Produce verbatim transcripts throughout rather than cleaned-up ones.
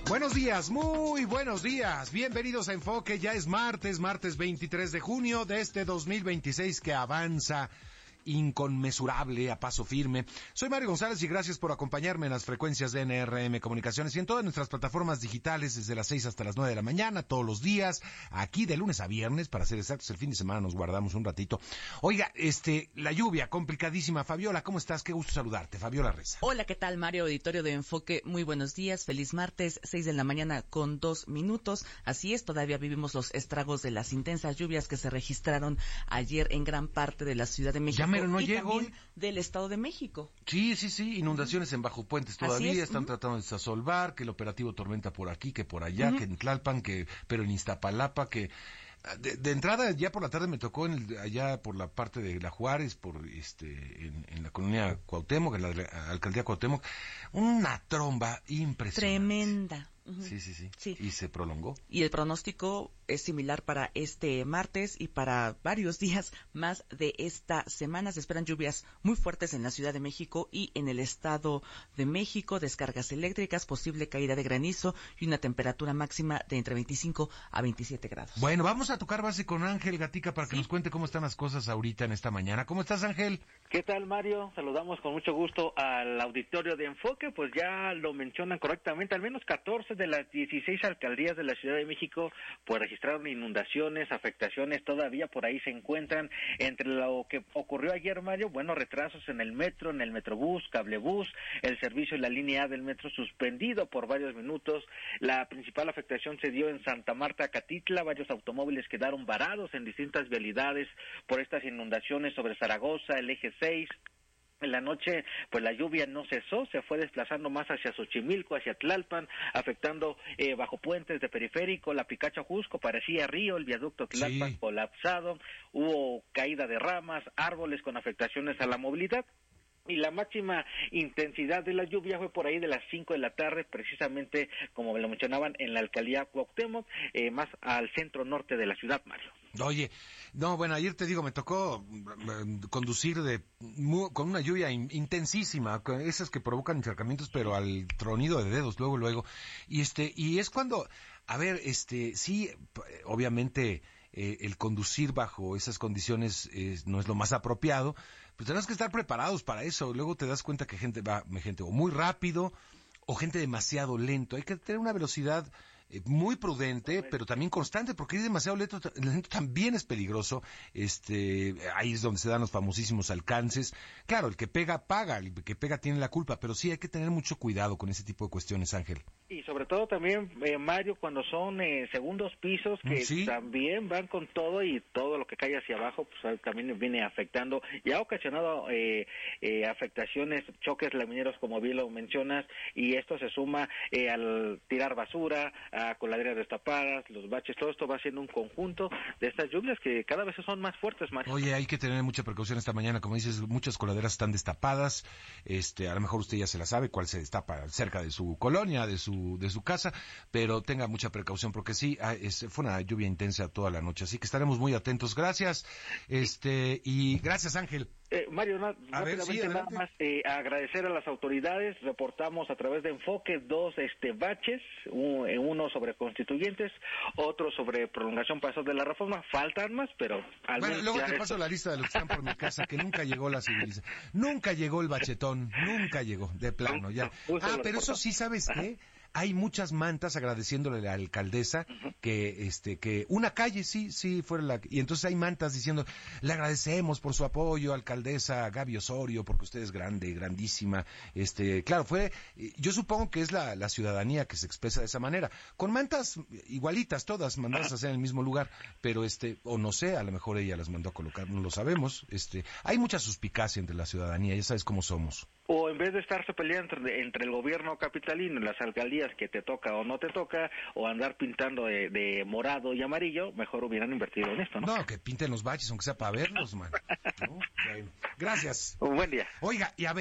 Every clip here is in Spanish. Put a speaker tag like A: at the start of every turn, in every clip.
A: Buenos días, muy buenos días. Bienvenidos a Enfoque. Ya es martes, martes veintitrés de junio de este dos mil veintiséis que avanza inconmensurable, a paso firme. Soy Mario González y gracias por acompañarme en las frecuencias de N R M Comunicaciones y en todas nuestras plataformas digitales desde las seis hasta las nueve de la mañana, todos los días, aquí de lunes a viernes, para ser exactos. El fin de semana nos guardamos un ratito. Oiga, este, la lluvia complicadísima. Fabiola, ¿cómo estás? Qué gusto saludarte. Fabiola Reza.
B: Hola, ¿qué tal, Mario? Auditorio de Enfoque, muy buenos días. Feliz martes, seis de la mañana con dos minutos. Así es, todavía vivimos los estragos de las intensas lluvias que se registraron ayer en gran parte de la Ciudad de México.
A: Pero no
B: y
A: llego.
B: También del Estado de México.
A: Sí, sí, sí, inundaciones uh-huh. en Bajo Puentes todavía,
B: es.
A: están
B: uh-huh.
A: tratando de desasolvar, que el operativo Tormenta por aquí, que por allá, uh-huh. que en Tlalpan, que pero en Iztapalapa, que de, de entrada ya por la tarde me tocó en el, allá por la parte de La Juárez, por este en, en la colonia Cuauhtémoc, en la, la alcaldía Cuauhtémoc, una tromba impresionante.
B: Tremenda. Uh-huh.
A: Sí, sí, sí,
B: sí.
A: Y se prolongó.
B: Y el pronóstico es similar para este martes y para varios días más de esta semana. Se esperan lluvias muy fuertes en la Ciudad de México y en el Estado de México, descargas eléctricas, posible caída de granizo y una temperatura máxima de entre veinticinco a veintisiete grados.
A: Bueno, vamos a tocar base con Ángel Gatica para que ¿Sí? nos cuente cómo están las cosas ahorita en esta mañana. ¿Cómo estás, Ángel?
C: ¿Qué tal, Mario? Saludamos con mucho gusto al auditorio de Enfoque. Pues ya lo mencionan correctamente, al menos catorce de las dieciséis alcaldías de la Ciudad de México pues registraron inundaciones, afectaciones, todavía por ahí se encuentran. Entre lo que ocurrió ayer, Mario, bueno, retrasos en el metro, en el Metrobús, Cablebús, el servicio en la línea A del metro suspendido por varios minutos. La principal afectación se dio en Santa Marta, Catitla, varios automóviles quedaron varados en distintas vialidades por estas inundaciones sobre Zaragoza, el eje seis. En la noche, pues la lluvia no cesó, se fue desplazando más hacia Xochimilco, hacia Tlalpan, afectando eh, Bajo Puentes de Periférico, la Picacho Jusco, parecía río, el viaducto Tlalpan sí. colapsado, hubo caída de ramas, árboles con afectaciones a la movilidad. Y la máxima intensidad de la lluvia fue por ahí de las cinco de la tarde, precisamente como lo mencionaban en la alcaldía Cuauhtémoc, eh, más al centro norte de la ciudad, Mario.
A: Oye, no, bueno, ayer te digo, me tocó eh, conducir de muy, con una lluvia in, intensísima, esas que provocan encharcamientos, pero al tronido de dedos, luego, luego. Y este, y es cuando, a ver, este, sí, obviamente, eh, el conducir bajo esas condiciones eh, no es lo más apropiado, pero tenemos que estar preparados para eso. Luego te das cuenta que gente va, gente o muy rápido, o gente demasiado lento. Hay que tener una velocidad eh, muy prudente, pero también constante, porque ir demasiado lento, lento también es peligroso. Este, ahí es donde se dan los famosísimos alcances. Claro, el que pega, paga, el que pega tiene la culpa, pero sí hay que tener mucho cuidado con ese tipo de cuestiones, Ángel.
C: Y sobre todo también, eh, Mario, cuando son eh, segundos pisos, que ¿Sí? también van con todo y todo lo que cae hacia abajo, pues también viene afectando y ha ocasionado eh, eh, afectaciones, choques lamineros, como bien lo mencionas, y esto se suma eh, al tirar basura, a coladeras destapadas, los baches, todo esto va siendo un conjunto de estas lluvias que cada vez son más fuertes, Mario.
A: Oye, hay que tener mucha precaución esta mañana, como dices, muchas coladeras están destapadas, este, a lo mejor usted ya se la sabe, cuál se destapa cerca de su colonia, de su de su casa, pero tenga mucha precaución porque sí, es, fue una lluvia intensa toda la noche, así que estaremos muy atentos. Gracias, este, y gracias, Ángel.
C: Eh, Mario, na, a rápidamente ver, sí, nada más eh, agradecer a las autoridades. Reportamos a través de Enfoque dos este baches, un, uno sobre constituyentes, otro sobre prolongación pasos de la reforma. Faltan más, pero al
A: bueno,
C: menos
A: luego te
C: esto...
A: paso la lista de los que están por mi casa, que nunca llegó la civilización, nunca llegó el bachetón, nunca llegó, de plano, ya. Ah, pero eso sí, ¿sabes qué? Hay muchas mantas agradeciéndole a la alcaldesa uh-huh. que este que una calle sí sí fuera la y entonces hay mantas diciendo le agradecemos por su apoyo, alcaldesa Gaby Osorio, porque usted es grande, grandísima. Este, claro, fue yo supongo que es la la ciudadanía que se expresa de esa manera, con mantas igualitas todas mandadas a hacer en el mismo lugar, pero este o no sé, a lo mejor ella las mandó a colocar, no lo sabemos. Este, hay mucha suspicacia entre la ciudadanía, ya sabes cómo somos.
C: O en vez de estarse peleando entre, entre el gobierno capitalino y las alcaldías que te toca o no te toca, o andar pintando de, de morado y amarillo, mejor hubieran invertido en esto, ¿no?
A: No, que pinten los baches, aunque sea para verlos, man. ¿No? Bueno, gracias.
C: Un buen día.
A: Oiga, y a ver,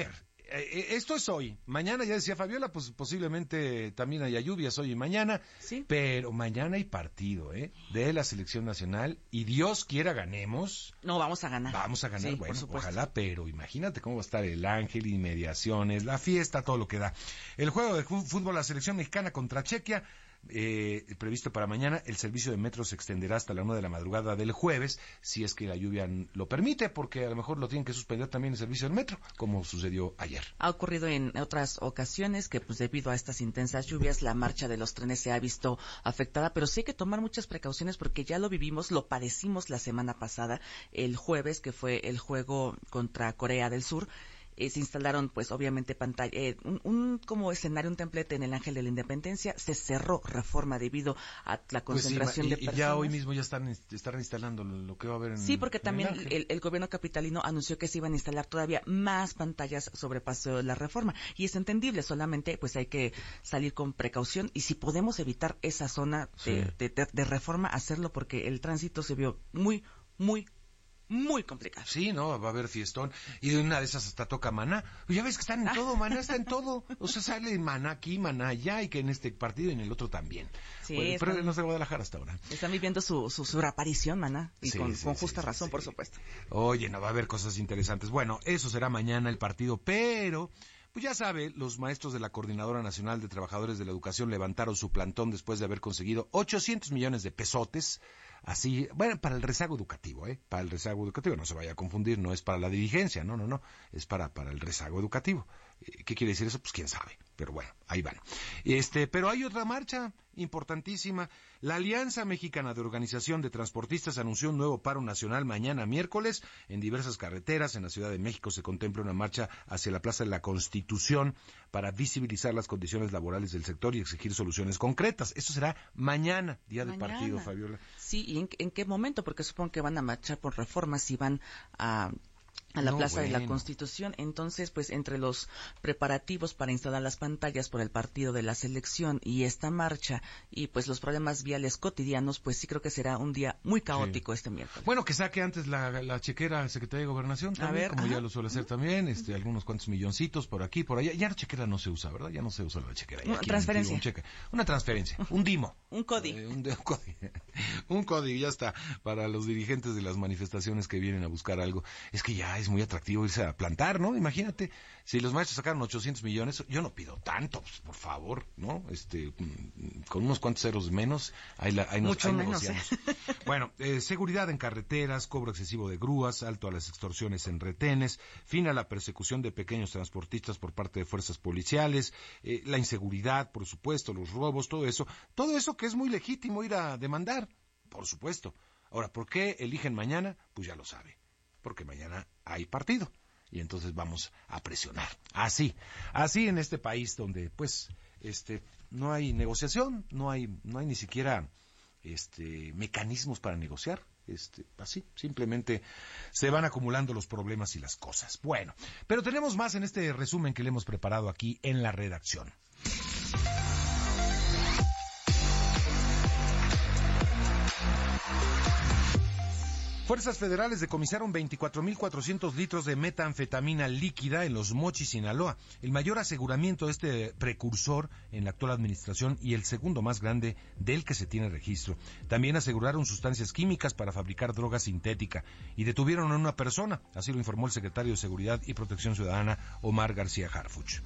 A: eh, esto es hoy. Mañana, ya decía Fabiola, pues posiblemente también haya lluvias hoy y mañana.
B: Sí.
A: Pero mañana hay partido, ¿eh? De la selección nacional. Y Dios quiera ganemos.
B: No, vamos a ganar.
A: Vamos a ganar,
B: Sí,
A: bueno,
B: por supuesto.
A: ojalá, pero imagínate cómo va a estar el Ángel, inmediaciones, la fiesta, todo lo que da. El juego de fútbol, la selección mexicana contra Chequia. Eh, previsto para mañana, el servicio de metro se extenderá hasta la una de la madrugada del jueves, si es que la lluvia lo permite, porque a lo mejor lo tienen que suspender también el servicio del metro, como sucedió ayer.
B: Ha ocurrido en otras ocasiones que, pues, debido a estas intensas lluvias, la marcha de los trenes se ha visto afectada, pero sí hay que tomar muchas precauciones porque ya lo vivimos, lo padecimos la semana pasada, el jueves, que fue el juego contra Corea del Sur. Eh, se instalaron, pues, obviamente, pantalla, eh, un, un como escenario, un templete en el Ángel de la Independencia. Se cerró Reforma debido a la concentración
A: pues sí,
B: de
A: y,
B: personas.
A: Y ya hoy mismo ya están, están instalando lo, lo que va a haber en
B: Sí, porque
A: en
B: también
A: el,
B: el, el gobierno capitalino anunció que se iban a instalar todavía más pantallas sobre Paseo de la Reforma. Y es entendible, solamente pues hay que salir con precaución. Y si podemos evitar esa zona de,
A: sí.
B: de, de, de Reforma, hacerlo, porque el tránsito se vio muy, muy muy complicado.
A: Sí, no, va a haber fiestón. Y de una de esas hasta toca Maná. Pues ya ves que están en todo, Maná está en todo. O sea, sale Maná aquí, Maná allá, y que en este partido y en el otro también.
B: Sí,
A: bueno,
B: están,
A: pero no es de Guadalajara hasta ahora.
B: Están viviendo su, su, su reaparición, Maná. Y
A: sí,
B: con,
A: sí,
B: con
A: sí,
B: justa
A: sí,
B: razón,
A: sí.
B: por supuesto.
A: Oye, no va a haber cosas interesantes. Bueno, eso será mañana el partido, pero... Pues ya sabe, los maestros de la Coordinadora Nacional de Trabajadores de la Educación levantaron su plantón después de haber conseguido ochocientos millones de pesotes, así, bueno, para el rezago educativo, ¿eh? Para el rezago educativo, no se vaya a confundir, no es para la dirigencia, no, no, no, es para, para el rezago educativo. ¿Qué quiere decir eso? Pues quién sabe, pero bueno, ahí van. Este, pero hay otra marcha importantísima. La Alianza Mexicana de Organización de Transportistas anunció un nuevo paro nacional mañana miércoles. En diversas carreteras en la Ciudad de México se contempla una marcha hacia la Plaza de la Constitución para visibilizar las condiciones laborales del sector y exigir soluciones concretas. Eso será mañana, día del
B: Mañana.
A: partido, Fabiola.
B: Sí, ¿y en, en qué momento? Porque supongo que van a marchar por reformas y van a... a la
A: No,
B: Plaza
A: bueno.
B: de la Constitución. Entonces, pues entre los preparativos para instalar las pantallas por el partido de la selección y esta marcha y pues los problemas viales cotidianos, pues sí creo que será un día muy caótico, sí, este miércoles.
A: Bueno, que saque antes la, la chequera al Secretaría de Gobernación también,
B: a ver,
A: como
B: ajá.
A: ya lo suele hacer también, este, algunos cuantos milloncitos por aquí, por allá. Ya la chequera no se usa, ¿verdad? Ya no se usa la chequera.
B: Una transferencia.
A: Un cheque, una transferencia, un dimo.
B: Un código.
A: Eh, un, un código. Un código, ya está, para los dirigentes de las manifestaciones que vienen a buscar algo. Es que ya es muy atractivo irse a plantar, ¿no? Imagínate, si los maestros sacaron ochocientos millones, yo no pido tanto, pues, por favor, ¿no? Este, con unos cuantos ceros menos, ahí, la, ahí nos
B: Mucho
A: ahí
B: menos,
A: negociamos.
B: ¿eh?
A: Bueno, eh, seguridad en carreteras, cobro excesivo de grúas, alto a las extorsiones en retenes, fin a la persecución de pequeños transportistas por parte de fuerzas policiales, eh, la inseguridad, por supuesto, los robos, todo eso, todo eso que es muy legítimo ir a demandar, por supuesto. Ahora, ¿por qué eligen mañana? Pues ya lo sabe, porque mañana hay partido. Y entonces vamos a presionar. Así, así en este país donde, pues, este, no hay negociación, no hay, no hay ni siquiera, este, mecanismos para negociar. Este, así, simplemente se van acumulando los problemas y las cosas. Bueno, pero tenemos más en este resumen que le hemos preparado aquí en la redacción. Fuerzas federales decomisaron veinticuatro mil cuatrocientos litros de metanfetamina líquida en Los Mochis, Sinaloa, el mayor aseguramiento de este precursor en la actual administración y el segundo más grande del que se tiene registro. También aseguraron sustancias químicas para fabricar droga sintética y detuvieron a una persona, así lo informó el secretario de Seguridad y Protección Ciudadana, Omar García Harfuch.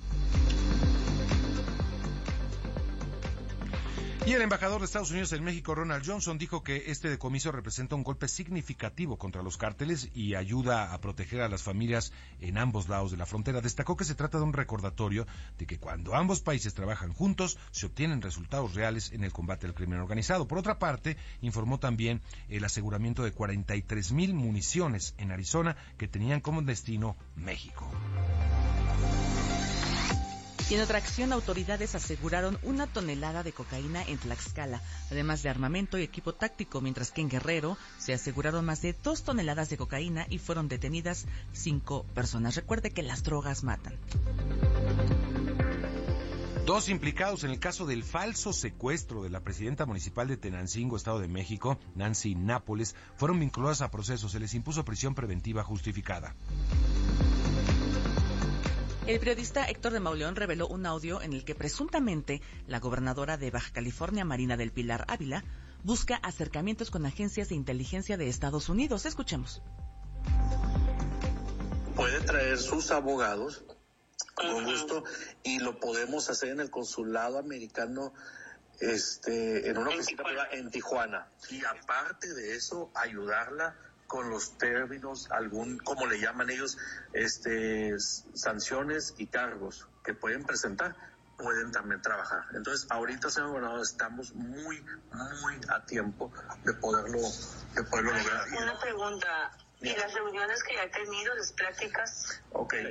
A: Y el embajador de Estados Unidos en México, Ronald Johnson, dijo que este decomiso representa un golpe significativo contra los cárteles y ayuda a proteger a las familias en ambos lados de la frontera. Destacó que se trata de un recordatorio de que cuando ambos países trabajan juntos, se obtienen resultados reales en el combate al crimen organizado. Por otra parte, informó también el aseguramiento de cuarenta y tres mil municiones en Arizona que tenían como destino México.
B: Y en otra acción, autoridades aseguraron una tonelada de cocaína en Tlaxcala, además de armamento y equipo táctico, mientras que en Guerrero se aseguraron más de dos toneladas de cocaína y fueron detenidas cinco personas. Recuerde que las drogas matan.
A: Dos implicados en el caso del falso secuestro de la presidenta municipal de Tenancingo, Estado de México, Nancy Nápoles, fueron vinculados a proceso. Se les impuso prisión preventiva justificada.
B: El periodista Héctor de Mauleón reveló un audio en el que presuntamente la gobernadora de Baja California, Marina del Pilar Ávila, busca acercamientos con agencias de inteligencia de Estados Unidos. Escuchemos.
D: Puede traer sus abogados con gusto y lo podemos hacer en el consulado americano, este, en una oficina en Tijuana. Y aparte de eso, ayudarla con los términos, algún, como le llaman ellos, este, sanciones y cargos que pueden presentar, pueden también trabajar. Entonces, ahorita, señor gobernador, estamos muy, muy a tiempo de poderlo, de poderlo lograr.
E: Una pregunta, ¿y las reuniones que ya ha tenido, las pláticas?
D: Okay.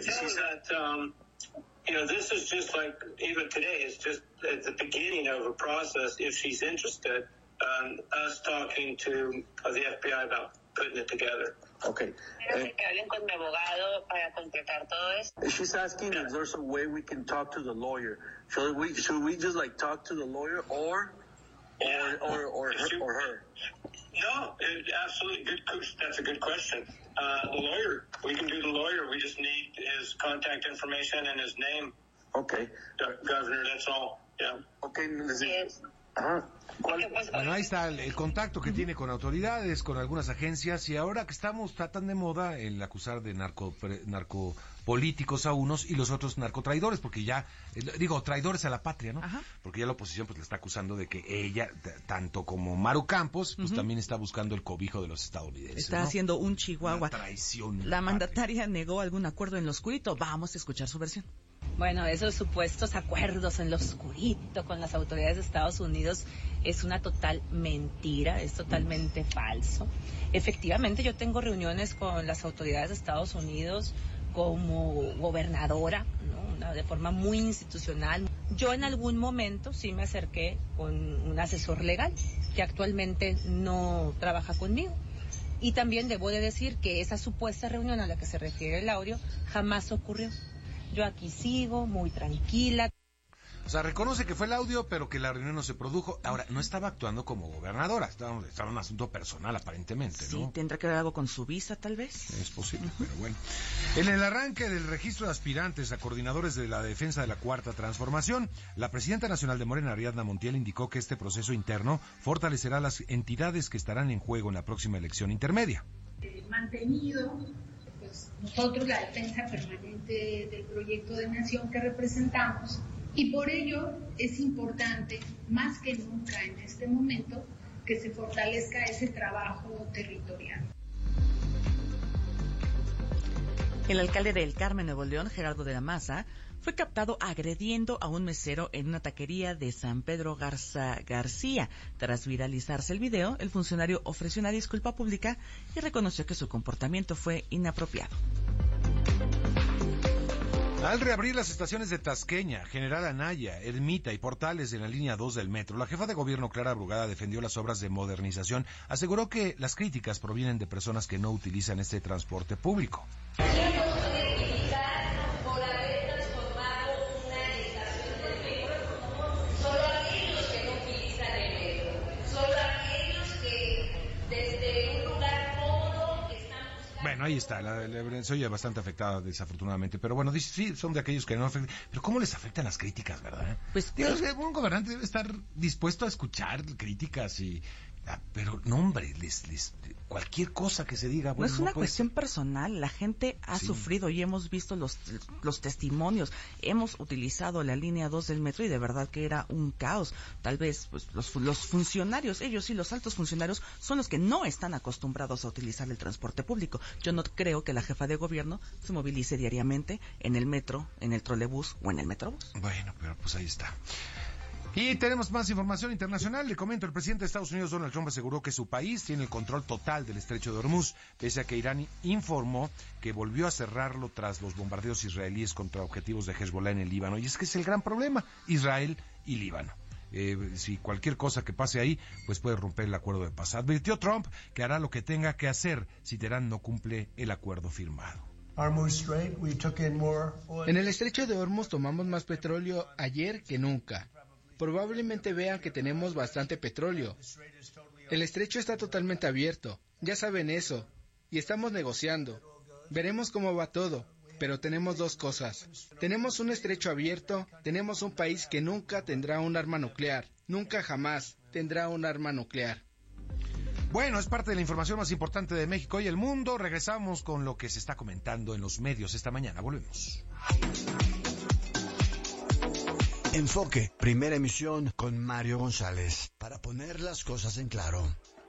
F: You know, this is just like, even today, it's just at the beginning of a process, if she's interested, um, us talking to uh, the F B I about putting it together.
D: Okay.
E: Quiero que hablen con mi abogado para completar todo esto.
D: She's asking if there's a way we can talk to the lawyer. Should we, should we just like talk to the lawyer or,
F: Yeah.
D: or, or, or, her, or her?
F: No, it, absolutely good. That's a good question. Uh, the lawyer, we can do the lawyer. We just need his contact information and his name.
D: Okay.
F: Governor, that's all. Yeah.
D: Okay.
E: Yes.
D: Ajá.
A: Bueno, ahí está el, el contacto que tiene con autoridades, con algunas agencias, y ahora que estamos, está tan de moda el acusar de narco, narcopolíticos a unos y los otros narcotraidores, porque ya, digo, traidores a la patria, ¿no? Ajá. Porque ya la oposición pues le está acusando de que ella, t- tanto como Maru Campos, pues uh-huh. también está buscando el cobijo de los estadounidenses.
B: Está
A: ¿no?
B: haciendo un chihuahua.
A: Una traición.
B: La, la mandataria negó algún acuerdo en lo oscurito. Vamos a escuchar su versión.
G: Bueno, esos supuestos acuerdos en lo oscurito con las autoridades de Estados Unidos es una total mentira, es totalmente falso. Efectivamente, yo tengo reuniones con las autoridades de Estados Unidos como gobernadora, ¿no? Una, de forma muy institucional. Yo en algún momento sí me acerqué con un asesor legal que actualmente no trabaja conmigo. Y también debo de decir que esa supuesta reunión a la que se refiere el audio jamás ocurrió. Yo aquí sigo muy tranquila.
A: O sea, reconoce que fue el audio, pero que la reunión no se produjo. Ahora, no estaba actuando como gobernadora, estaba, estaba en un asunto personal aparentemente, ¿no?
B: Sí, tendrá que ver algo con su visa, tal vez.
A: Es posible, uh-huh. pero bueno. En el arranque del registro de aspirantes a coordinadores de la defensa de la Cuarta Transformación, la presidenta nacional de Morena, Ariadna Montiel, indicó que este proceso interno fortalecerá las entidades que estarán en juego en la próxima elección intermedia.
H: Eh, mantenido... nosotros la defensa permanente del proyecto de nación que representamos, y por ello es importante, más que nunca en este momento, que se fortalezca ese trabajo territorial.
B: El alcalde de El Carmen, Nuevo León, Gerardo de la Maza, fue captado agrediendo a un mesero en una taquería de San Pedro Garza García. Tras viralizarse el video, el funcionario ofreció una disculpa pública y reconoció que su comportamiento fue inapropiado.
A: Al reabrir las estaciones de Tasqueña, General Anaya, Ermita y Portales en la línea dos del metro, la jefa de gobierno Clara Brugada defendió las obras de modernización. Aseguró que las críticas provienen de personas que no utilizan este transporte público. Bueno, ahí está, la, la, se oye bastante afectada desafortunadamente, pero bueno, dice, sí, son de aquellos que no afectan, pero ¿cómo les afectan las críticas, verdad?
B: Pues,
A: Dios, un gobernante debe estar dispuesto a escuchar críticas y... Ah, pero no, hombre, les, les, cualquier cosa que se diga... Bueno,
B: no es una
A: no puede...
B: cuestión personal, la gente ha
A: sí.
B: sufrido y hemos visto los, los testimonios, hemos utilizado la línea dos del metro y de verdad que era un caos. Tal vez pues, los, los funcionarios, ellos sí, los altos funcionarios, son los que no están acostumbrados a utilizar el transporte público. Yo no creo que la jefa de gobierno se movilice diariamente en el metro, en el trolebús o en el metrobús.
A: Bueno, pero pues ahí está. Y tenemos más información internacional. Le comento, el presidente de Estados Unidos, Donald Trump, aseguró que su país tiene el control total del estrecho de Hormuz, pese a que Irán informó que volvió a cerrarlo tras los bombardeos israelíes contra objetivos de Hezbollah en el Líbano. Y es que es el gran problema, Israel y Líbano. Eh, si cualquier cosa que pase ahí, pues puede romper el acuerdo de paz. Advirtió Trump que hará lo que tenga que hacer si Teherán no cumple el acuerdo firmado.
I: En el estrecho de Hormuz tomamos más petróleo ayer que nunca. Probablemente vean que tenemos bastante petróleo. El estrecho está totalmente abierto, ya saben eso, y estamos negociando. Veremos cómo va todo, pero tenemos dos cosas. Tenemos un estrecho abierto, tenemos un país que nunca tendrá un arma nuclear, nunca jamás tendrá un arma nuclear.
A: Bueno, es parte de la información más importante de México y el mundo. Regresamos con lo que se está comentando en los medios esta mañana. Volvemos.
J: Enfoque, primera emisión con Mario González, para poner las cosas en claro.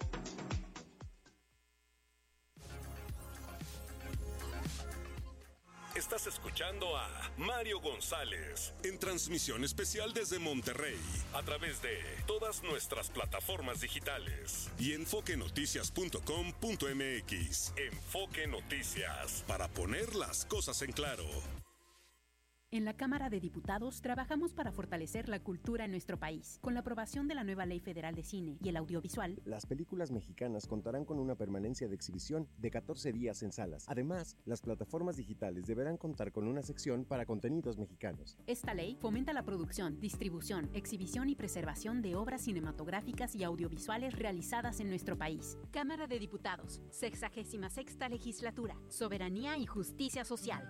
K: Estás escuchando a Mario González en transmisión especial desde Monterrey a través de todas nuestras plataformas digitales y enfoque noticias punto com punto m x. Enfoque Noticias, para poner las cosas en claro.
L: En la Cámara de Diputados trabajamos para fortalecer la cultura en nuestro país. Con la aprobación de la nueva Ley Federal de Cine y el Audiovisual,
M: las películas mexicanas contarán con una permanencia de exhibición de catorce días en salas. Además, las plataformas digitales deberán contar con una sección para contenidos mexicanos.
L: Esta ley fomenta la producción, distribución, exhibición y preservación de obras cinematográficas y audiovisuales realizadas en nuestro país. Cámara de Diputados, sexagésima sexta Legislatura, Soberanía y Justicia Social.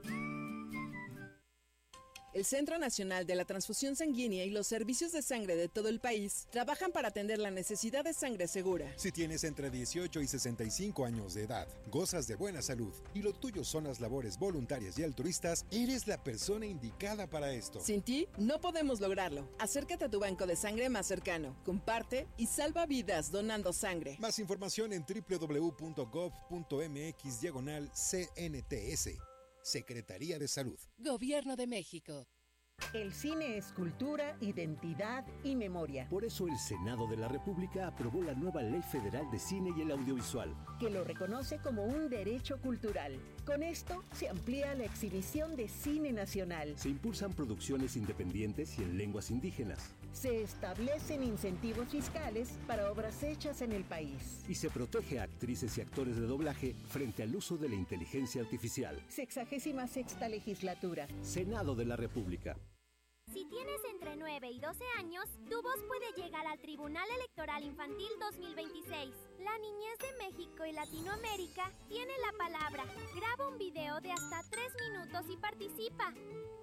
N: El Centro Nacional de la Transfusión Sanguínea y los servicios de sangre de todo el país trabajan para atender la necesidad de sangre segura.
O: Si tienes entre dieciocho y sesenta y cinco años de edad, gozas de buena salud y lo tuyo son las labores voluntarias y altruistas, eres la persona indicada para esto.
N: Sin ti, no podemos lograrlo. Acércate a tu banco de sangre más cercano, comparte y salva vidas donando sangre.
O: Más información en doble u doble u doble u punto gov punto m x diagonal C N T S. Secretaría de Salud.
P: Gobierno de México. El cine es cultura, identidad y memoria.
Q: Por eso el Senado de la República aprobó la nueva Ley Federal de Cine y el Audiovisual,
P: que lo reconoce como un derecho cultural. Con esto se amplía la exhibición de cine nacional.
Q: Se impulsan producciones independientes y en lenguas indígenas.
P: Se establecen incentivos fiscales para obras hechas en el país.
Q: Y se protege a actrices y actores de doblaje frente al uso de la inteligencia artificial.
P: Sexagésima sexta Legislatura.
Q: Senado de la República.
R: Si tienes entre nueve y doce años, tu voz puede llegar al Tribunal Electoral Infantil dos mil veintiséis. La niñez de México y Latinoamérica tiene la palabra. Graba un video de hasta tres minutos y participa.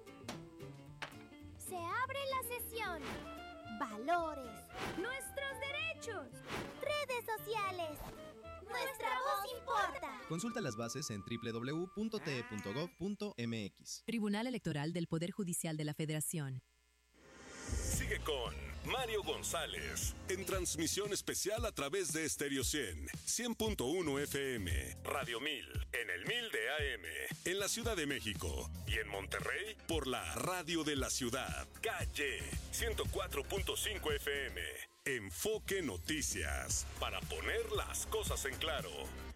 R: Se abre la sesión. Valores. Nuestros derechos. Redes sociales. Nuestra voz importa.
S: Consulta las bases en doble u doble u doble u punto t e punto gov punto m x.
T: Tribunal Electoral del Poder Judicial de la Federación.
K: Sigue con Mario González en transmisión especial a través de Stereo cien, cien punto uno F M, Radio mil, en el mil de A M, en la Ciudad de México y en Monterrey por la Radio de la Ciudad, Calle ciento cuatro punto cinco F M. Enfoque Noticias, para poner las cosas en claro.